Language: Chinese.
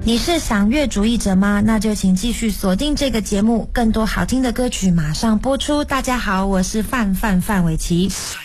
你是赏月主义者吗？那就请继续锁定这个节目，更多好听的歌曲马上播出。大家好，我是范玮琪。